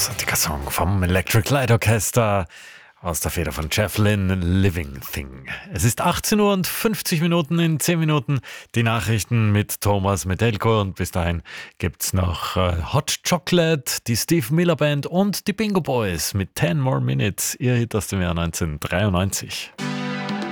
großartiger Song vom Electric Light Orchestra aus der Feder von Jeff Lynne, Living Thing. Es ist 18 Uhr und 50 Minuten, in 10 Minuten die Nachrichten mit Thomas Metelko und bis dahin gibt's noch Hot Chocolate, die Steve Miller Band und die Bingo Boys mit 10 More Minutes, ihr Hit aus dem Jahr 1993.